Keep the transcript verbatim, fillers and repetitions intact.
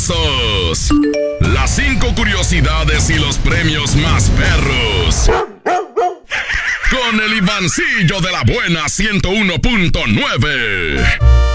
casos, las cinco curiosidades y los premios más perros. Con el Ivancillo de la buena ciento uno punto nueve.